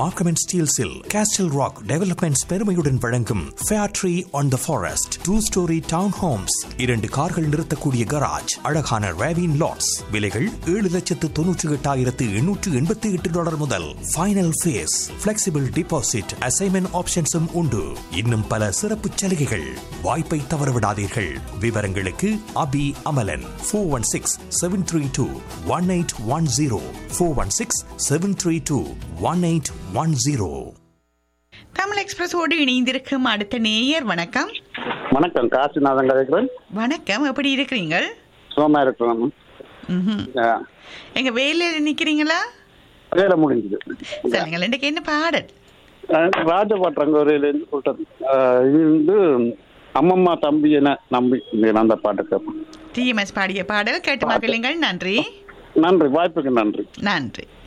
Markham and ஸ்டீல்ஸில் castle rock developments பெருமையுடன் வழங்கும் fair tree on the forest 2-story down Holmes, 2 கார்கள் நிறுத்தக்கூடிய garage, அழகான ravin lots. விலைகள் $7,88,888 முதல். Final face, flexible deposit, assignment ஆப்ஷன்ஸும் உண்டு. இன்னும் பல சிறப்பு சலுகைகள். வாய்ப்பை தவறவிடாதீர்கள். விவரங்களுக்கு அபி அமலன் 416-732-1810 416-732-1810. தமிழ் எக்ஸ்பிரஸோடு இணைந்திருக்கும் அடுத்த நேயர். வணக்கம். வணக்கம், காசிநாதன் கதைக்கிறேன். வணக்கம், எப்படி இருக்கிறீங்க? சுகமா இருக்கிறோம். எங்க வேலையில நிக்கிறீங்களா? வேலை முடிஞ்சது. சொல்லுங்கள், இன்றைக்கு என்ன பாடல்? ராஜபாட்டங்கோரையிலேருந்து கூட்டம் இருந்து அம்மம்மா தம்பி என நம்பி அந்த பாட்டு கேட்போம். டிஎம்எஸ் பாடிய பாடல் கேட்டு மகிழுங்கள். நன்றி. நன்றி, வாய்ப்புக்கு நன்றி. நன்றி.